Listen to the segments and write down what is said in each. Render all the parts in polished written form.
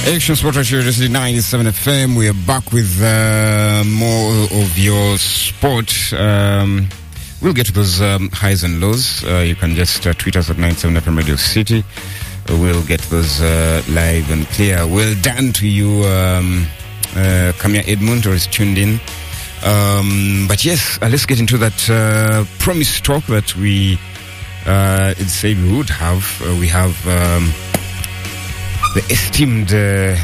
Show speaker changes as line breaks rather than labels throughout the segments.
Action Sport Radio 97 FM. We are back with more of your sport. We'll get to those highs and lows. You can just tweet us at 97 FM Radio City. We'll get those live and clear. Well done to you, Kamia Edmund, who is tuned in. But yes, let's get into that promised talk that we said we would have. We have the esteemed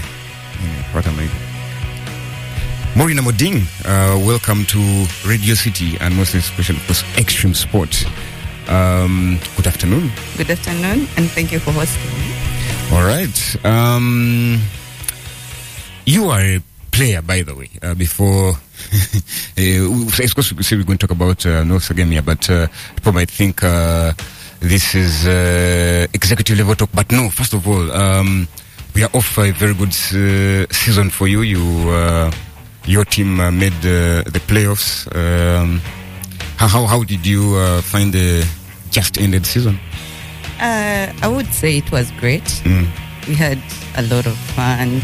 Maureen Amoding. Welcome to Radio City and most especially, of course, Extreme Sport. Good afternoon.
Good afternoon, and thank you for hosting me.
All right. You are a player, by the way. Before, of course, we say we're going to talk about North Game here, but people might think this is executive level talk. But no, first of all, we are off a very good season for you. Your team made the playoffs. How did you find the just ended season?
I would say it was great. We had a lot of fun,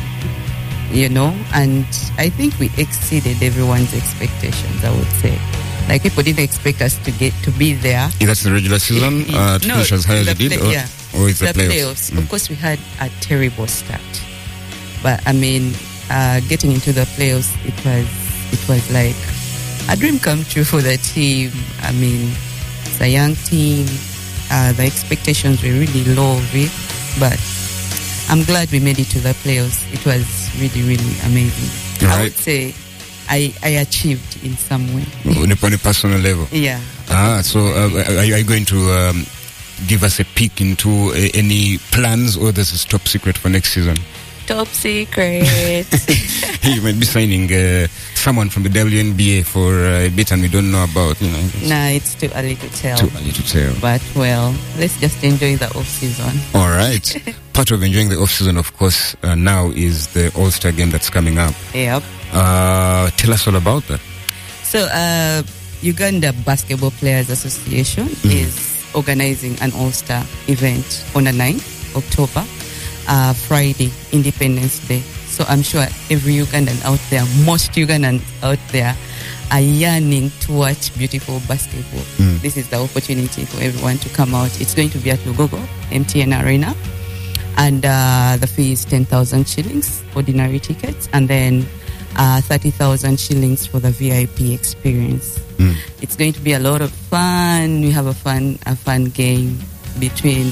and I think we exceeded everyone's expectations, I would say. Like, people didn't expect us to be there.
That's the regular season? To finish as high as it did? Or it's the playoffs?
Of course, we had a terrible start. But, I mean, getting into the playoffs, it was like a dream come true for the team. I mean, it's a young team. The expectations were really low of it. But I'm glad we made it to the playoffs. It was really, really amazing. Right. I would say I achieved in some way.
On a personal level?
Yeah.
So are you going to give us a peek into any plans, or this is top secret for next season?
Top secret.
You might be signing someone from the WNBA for a bit and we don't know about,
Nah, it's too early to tell.
Too early to tell.
But, well, let's just enjoy the off-season.
All right. Part of enjoying the off-season, of course, now is the All-Star game that's coming up.
Yep.
Tell us all about that.
So, Uganda Basketball Players Association is organizing an All-Star event on the 9th October, Friday, Independence Day. So I'm sure every Ugandan out there, most Ugandans out there, are yearning to watch beautiful basketball. This is the opportunity for everyone to come out. It's going to be at Lugogo, MTN Arena. And the fee is 10,000 shillings, ordinary tickets, and then 30,000 shillings for the VIP experience. It's going to be a lot of fun. We have a fun game between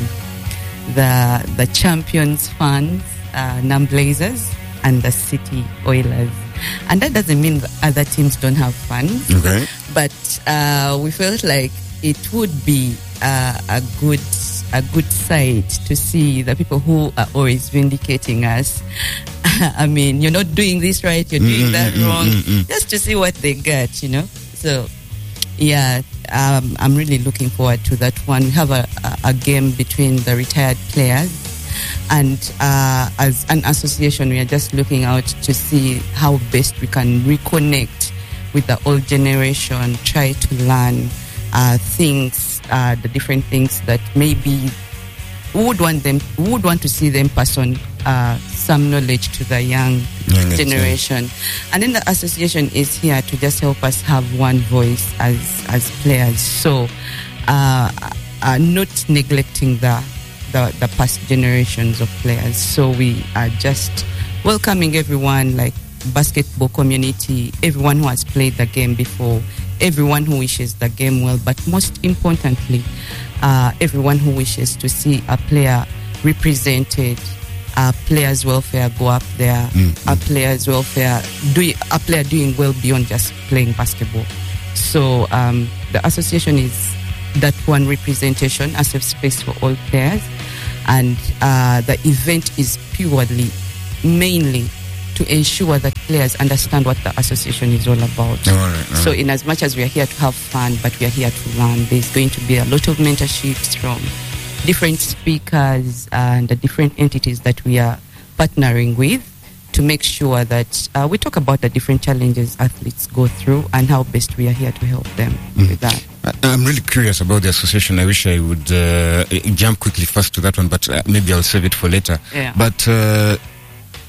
the Champions fans, Namblazers, and the City Oilers. And that doesn't mean that other teams don't have fun.
Okay.
But we felt like it would be a good sight to see the people who are always vindicating us. I mean, you're not doing this right, you're doing that wrong. Just to see what they get, So, yeah, I'm really looking forward to that one. We have a game between the retired players, and as an association, we are just looking out to see how best we can reconnect with the old generation, try to learn things, the different things that maybe would want to see them pass on some knowledge to the young generation. And then the association is here to just help us have one voice as players. So not neglecting the past generations of players. So we are just welcoming everyone, like basketball community, everyone who has played the game before, everyone who wishes the game well, but most importantly, everyone who wishes to see a player represented, players' welfare go up there, a player's welfare, a player doing well beyond just playing basketball. So the association is that one representation, a safe space for all players, and the event is mainly to ensure that players understand what the association is all about.
All right.
So in as much as we are here to have fun, but we are here to learn, there's going to be a lot of mentorships from different speakers and the different entities that we are partnering with to make sure that we talk about the different challenges athletes go through and how best we are here to help them with that.
I'm really curious about the association. I wish I would jump quickly first to that one, but maybe I'll save it for later.
Yeah.
But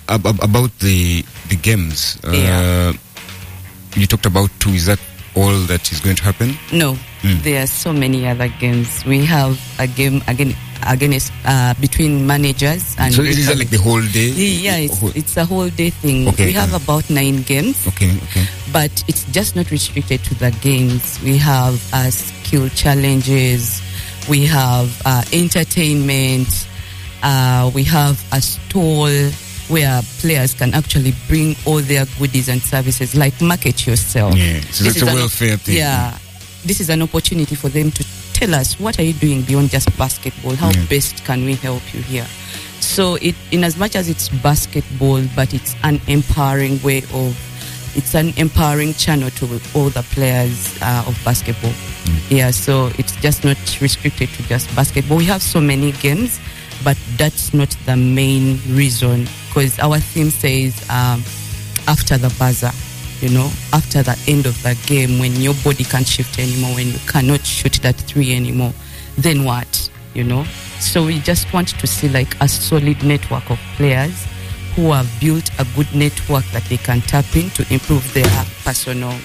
about the games. You talked about 2. Is that all that is going to happen?
No, there are so many other games. We have a game against between managers and.
So is that like the whole day?
Yeah, it's a whole day thing.
Okay.
We have about 9 games.
Okay.
But it's just not restricted to the games. We have skill challenges. We have entertainment. We have a stall where players can actually bring all their goodies and services, like market yourself.
Yeah, so that's a welfare thing.
Yeah, this is an opportunity for them to tell us, what are you doing beyond just basketball? How best can we help you here? So in as much as it's basketball, but it's an empowering it's an empowering channel to all the players of basketball. Yeah, so it's just not restricted to just basketball. We have so many games, but that's not the main reason, because our theme says after the buzzer, after the end of the game, when your body can't shift anymore, when you cannot shoot that 3 anymore, then what? So we just want to see like a solid network of players who have built a good network that they can tap in to improve their personal,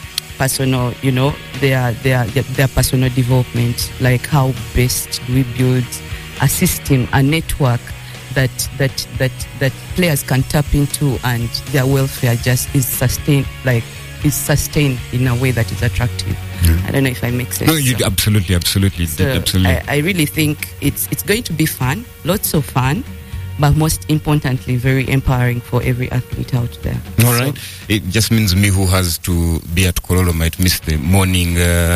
their personal development. Like, how best do we build a system, a network that players can tap into, and their welfare just is sustained in a way that is attractive. I don't know if I make sense.
No, you absolutely.
I really think it's going to be fun, lots of fun, but most importantly, very empowering for every athlete out there.
All right. It just means me, who has to be at Kololo, might miss the morning.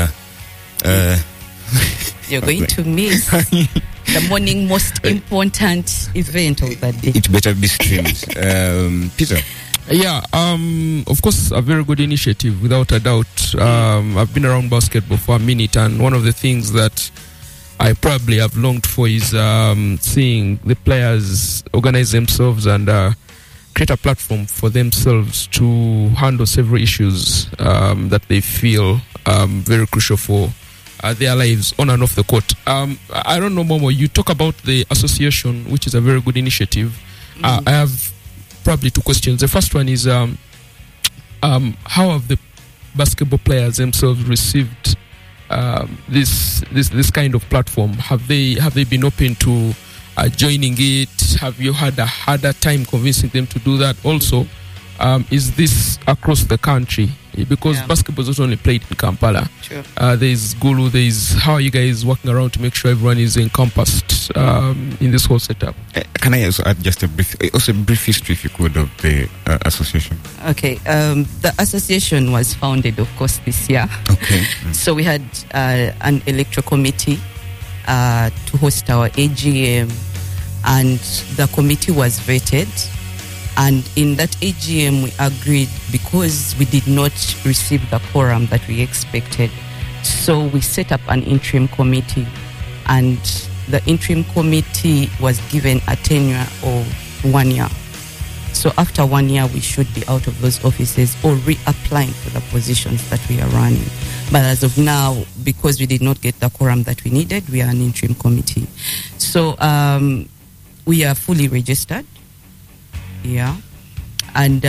You're going to miss the morning most important event of the day.
It better be streamed. Peter?
Yeah, of course, a very good initiative, without a doubt. I've been around basketball for a minute, and one of the things that I probably have longed for is seeing the players organize themselves and create a platform for themselves to handle several issues that they feel very crucial for their lives on and off the court. I don't know, Momo, you talk about the association, which is a very good initiative. I have probably 2 questions. The first one is, how have the basketball players themselves received this kind of platform? Have they been open to joining it? Have you had a harder time convincing them to do that? Also, is this across the country? Because basketball is not only played in Kampala.
Sure.
There's Gulu. How are you guys working around to make sure everyone is encompassed in this whole setup?
Can I also add just a brief history, if you could, of the association?
Okay. The association was founded, of course, this year.
Okay.
So we had an electoral committee to host our AGM, and the committee was vetted. And in that AGM, we agreed, because we did not receive the quorum that we expected. So we set up an interim committee, and the interim committee was given a tenure of 1 year. So after 1 year, we should be out of those offices or reapplying for the positions that we are running. But as of now, because we did not get the quorum that we needed, we are an interim committee. So we are fully registered. Yeah, and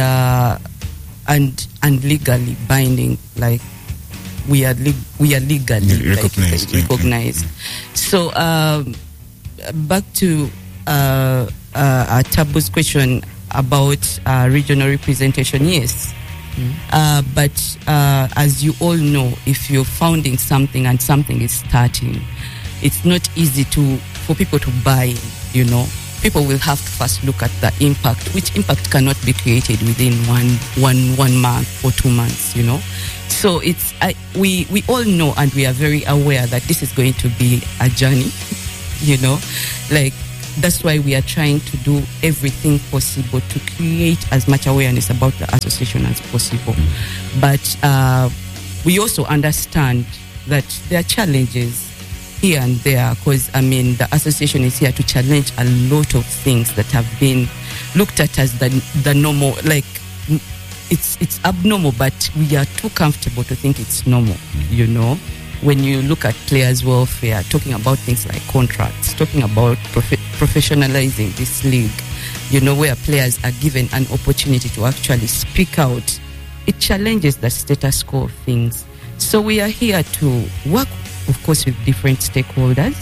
legally binding, like we are legally recognized. So back to Tabu's question about regional representation. Yes, but as you all know, if you're founding something and something is starting, it's not easy for people to buy in. People will have to first look at the impact, which impact cannot be created within one month or 2 months, So we all know, and we are very aware that this is going to be a journey, like that's why we are trying to do everything possible to create as much awareness about the association as possible. But we also understand that there are challenges here and there, because the association is here to challenge a lot of things that have been looked at as the normal. Like it's abnormal, but we are too comfortable to think it's normal. When you look at players' welfare, talking about things like contracts, talking about professionalizing this league, where players are given an opportunity to actually speak out. It challenges the status quo of things. So we are here to work, of course, with different stakeholders,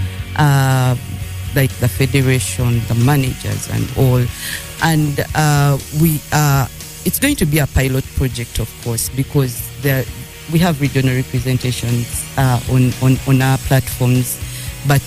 like the federation, the managers and all. And it's going to be a pilot project, of course, because we have regional representations on our platforms. But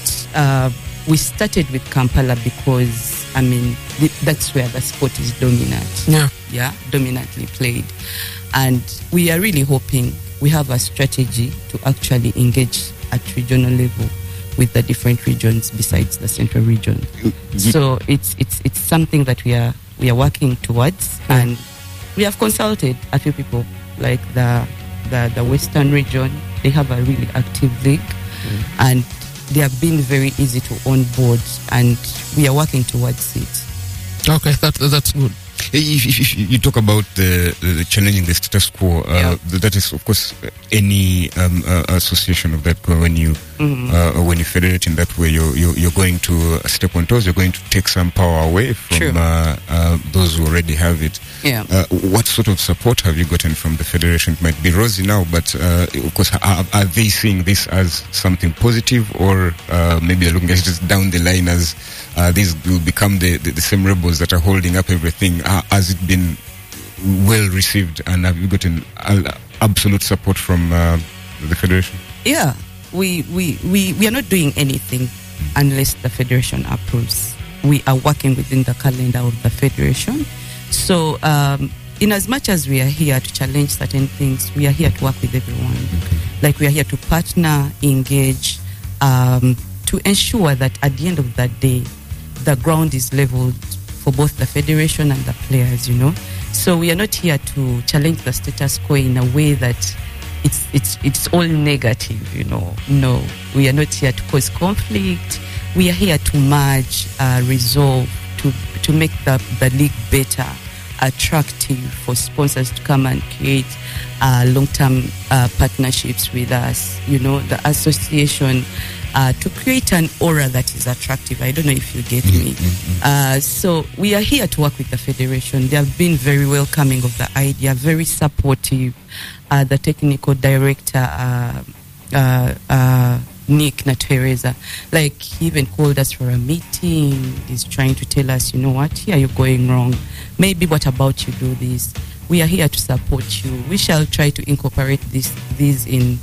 we started with Kampala because, that's where the sport is dominant. Yeah, dominantly played. And we are really hoping we have a strategy to actually engage at regional level with the different regions besides the central region. So it's something that we are working towards, and we have consulted a few people like the Western region. They have a really active league, and they have been very easy to onboard, and we are working towards it.
Okay, that's good.
If you talk about the challenging the status quo, that is, of course, any association of that. When you federate in that way, you're going to step on toes. You're going to take some power away from those who already have it.
Yeah.
What sort of support have you gotten from the federation? It might be rosy now, but of course, are they seeing this as something positive, or maybe they're looking at it down the line as these will become the same rebels that are holding up everything? Has it been well received, and have you gotten absolute support from the federation?
Yeah, we are not doing anything unless the federation approves. We are working within the calendar of the federation. So in as much as we are here to challenge certain things, we are here to work with everyone. Like, we are here to partner, engage, to ensure that at the end of that day, the ground is leveled for both the federation and the players, So we are not here to challenge the status quo in a way that it's all negative, No, we are not here to cause conflict. We are here to merge, resolve, to make the league better, attractive for sponsors to come and create long-term partnerships with us. The association, to create an aura that is attractive. I don't know if you get me. So we are here to work with the federation. They have been very welcoming of the idea, very supportive. The technical director, Nick Natereza, he even called us for a meeting. He's trying to tell us, here you're going wrong. Maybe what about you do this? We are here to support you. We shall try to incorporate these in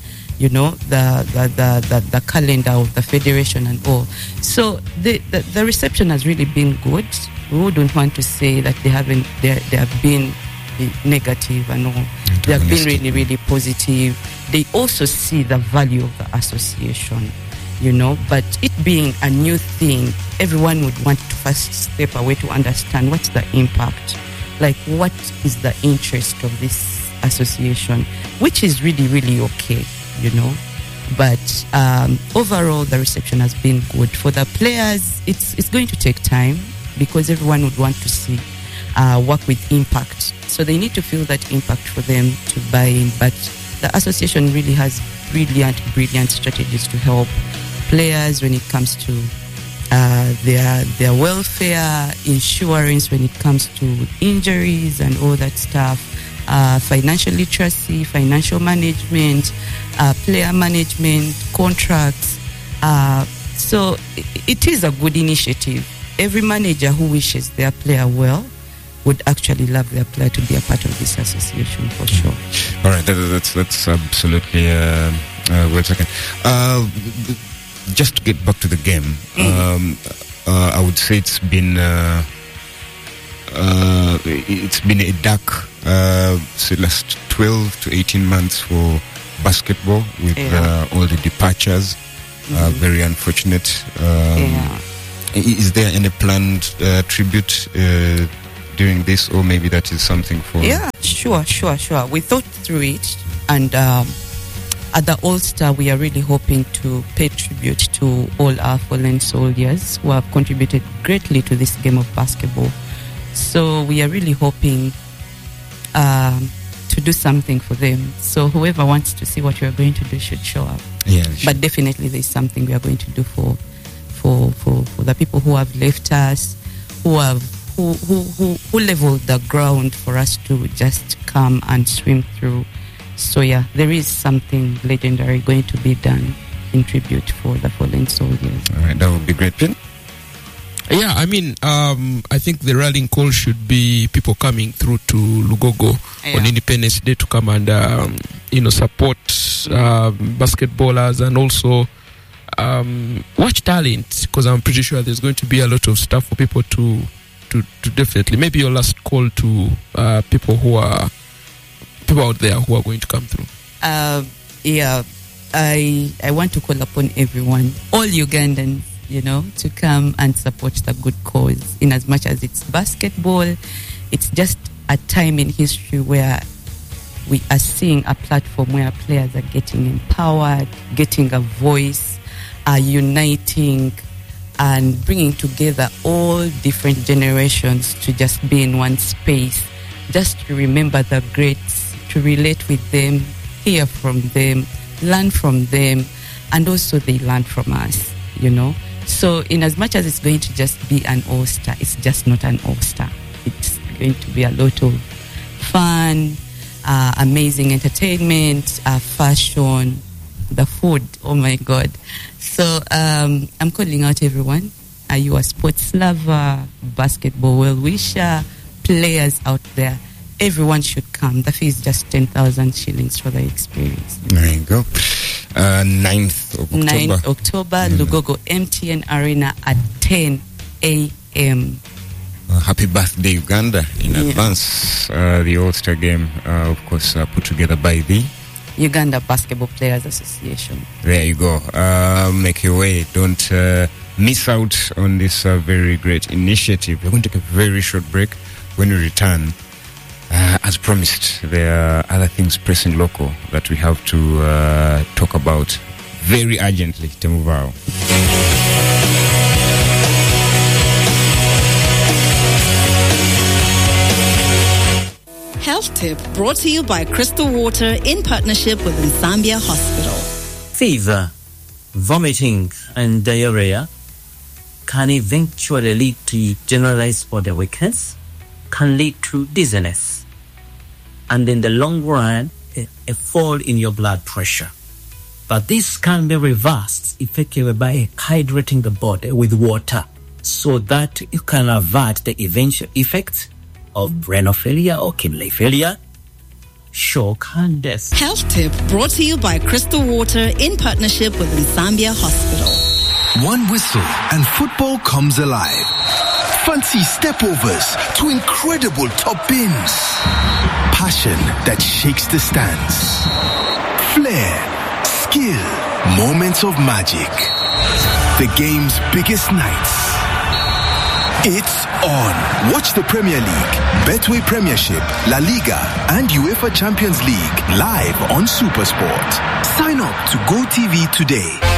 the calendar of the federation and all. So the reception has really been good. We wouldn't want to say that they have been negative and all. They have been really, really positive. They also see the value of the association, but it being a new thing, everyone would want to first step away to understand what's the impact, what is the interest of this association, which is really, really okay. But overall the reception has been good. For the players, it's going to take time, because everyone would want to see work with impact, so they need to feel that impact for them to buy in. But the association really has brilliant strategies to help players when it comes to their welfare, insurance when it comes to injuries and all that stuff, financial literacy, financial management, player management, contracts. So it is a good initiative. Every manager who wishes their player well would actually love their player to be a part of this association, for sure.
All right, that's absolutely well taken. Just to get back to the game, I would say it's been a dark last 12 to 18 months for basketball, with all the departures. Very unfortunate. Is there any planned tribute during this, or maybe that is something for...
Yeah, sure. We thought through it, and at the All-Star, we are really hoping to pay tribute to all our fallen soldiers who have contributed greatly to this game of basketball. So we are really hoping to do something for them. So whoever wants to see what we are going to do should show up.
Yeah, sure.
But definitely there's something we are going to do for the people who have left us, who who leveled the ground for us to just come and swim through. So yeah, there is something legendary going to be done in tribute for the fallen soldiers.
All right, that would be great, Pin.
Yeah, I mean, I think the rallying call should be people coming through to Lugogo on Independence Day to come and, support basketballers and also watch talent, because I'm pretty sure there's going to be a lot of stuff for people to definitely. Maybe your last call to people out there who are going to come through.
I want to call upon everyone, all Ugandans, to come and support the good cause. In as much as it's basketball, it's just a time in history where we are seeing a platform where players are getting empowered, getting a voice, uniting, and bringing together all different generations to just be in one space, just to remember the greats, to relate with them, hear from them, learn from them, and also they learn from us, So in as much as it's going to just be an All-Star, it's just not an All-Star. It's going to be a lot of fun, amazing entertainment, fashion, the food, oh my God. So I'm calling out everyone. Are you a sports lover, basketball well-wisher, players out there? Everyone should come. The fee is just 10,000 shillings for the experience.
There you go. 9th of October.
9th October, Lugogo MTN Arena at 10 a.m.
Happy birthday, Uganda, in advance. The All-Star game, of course, put together by the
Uganda Basketball Players Association.
There you go. Make your way. Don't miss out on this very great initiative. We're going to take a very short break. When we return, as promised, there are other things pressing local that we have to talk about very urgently. Temuvao.
Health Tip brought to you by Crystal Water in partnership with Zambia Hospital.
Fever, vomiting and diarrhea can eventually lead to generalized body weakness, can lead to dizziness, and in the long run, a fall in your blood pressure. But this can be reversed effectively by hydrating the body with water so that you can avert the eventual effects of renal failure or kidney failure, shock and death.
Health Tip brought to you by Crystal Water in partnership with Zambia Hospital.
One whistle and football comes alive. Fancy stepovers to incredible top bins. Passion that shakes the stands. Flair, skill, moments of magic. The game's biggest nights. It's on. Watch the Premier League, Betway Premiership, La Liga, and UEFA Champions League live on SuperSport. Sign up to GoTV today.